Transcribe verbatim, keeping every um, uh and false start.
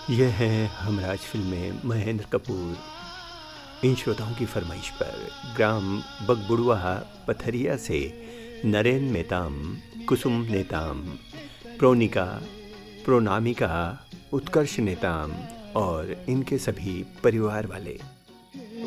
यह है हमराज फिल्में महेंद्र कपूर। इन श्रोताओं की फरमाइश पर ग्राम बगबुड़वा पथरिया से नरेन मेहताम, कुसुम नेताम, प्रोनिका, प्रोनामिका, उत्कर्ष नेताम और इनके सभी परिवार वाले।